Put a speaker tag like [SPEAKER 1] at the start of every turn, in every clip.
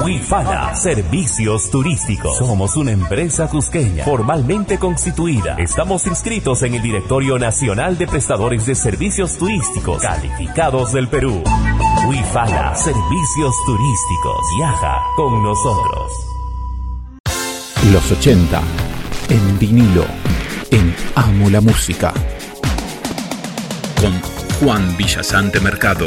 [SPEAKER 1] Wifala, servicios turísticos. Somos una empresa cusqueña, formalmente constituida. Estamos inscritos en el Directorio Nacional de Prestadores de Servicios Turísticos Calificados del Perú. Wifala, servicios turísticos. Viaja con nosotros.
[SPEAKER 2] Los 80 en vinilo, en Amo la Música, con Juan Villasante Mercado.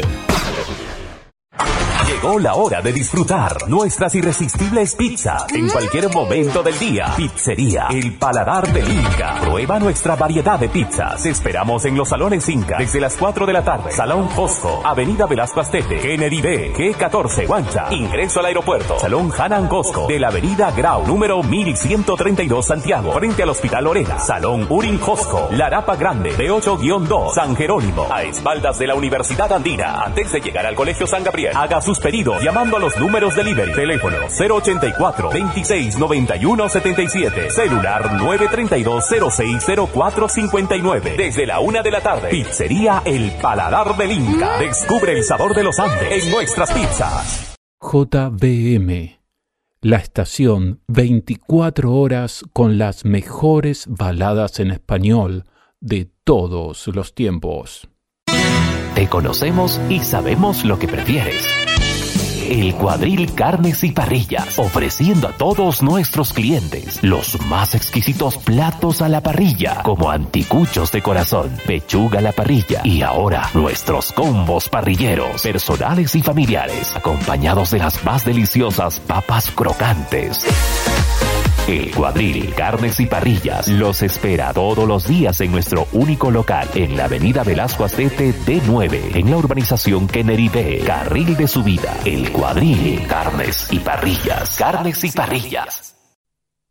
[SPEAKER 1] Llegó la hora de disfrutar nuestras irresistibles pizzas en cualquier momento del día. Pizzería El Paladar del Inca. Prueba nuestra variedad de pizzas. Te esperamos en los salones Inca desde las 4 de la tarde. Salón Fosco, Avenida Velasco Astete, Kennedy B, G14, Guancha. Ingreso al aeropuerto. Salón Hanan Cosco de la Avenida Grau, número 1132, Santiago, frente al Hospital Lorena. Salón Urin Cosco, Larapa Grande, B8-2, San Jerónimo, a espaldas de la Universidad Andina. Antes de llegar al Colegio San Gabriel, haga sus pedidos llamando a los números delivery. Teléfono 084 26 91 77. Celular 932 0604 59. Desde la 1 de la tarde. Pizzería El Paladar del Inca. Descubre el sabor de los Andes en nuestras pizzas.
[SPEAKER 2] JBM, la estación 24 horas con las mejores baladas en español de todos los tiempos.
[SPEAKER 3] Te conocemos y sabemos lo que prefieres. El Cuadril Carnes y Parrillas, ofreciendo a todos nuestros clientes los más exquisitos platos a la parrilla, como anticuchos de corazón, pechuga a la parrilla y ahora nuestros combos parrilleros, personales y familiares, acompañados de las más deliciosas papas crocantes. El Cuadril Carnes y Parrillas los espera todos los días en nuestro único local en la Avenida Velasco Astete D9, en la urbanización Kennedy B, carril de subida. El Cuadril Carnes y Parrillas. Carnes y Parrillas.